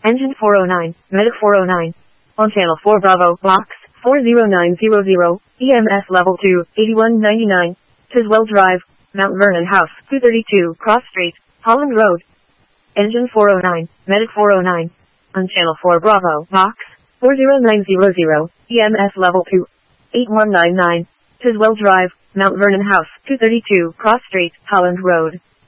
Engine 409, Medic 409. On channel 4 Bravo, box 40900, EMS level 2, 8199. Tiswell Drive, Mount Vernon House, 232 Cross Street, Holland Road. Engine 409, Medic 409. On channel 4 Bravo, box 40900, EMS level 2, 8199. Tiswell Drive, Mount Vernon House, 232 Cross Street, Holland Road.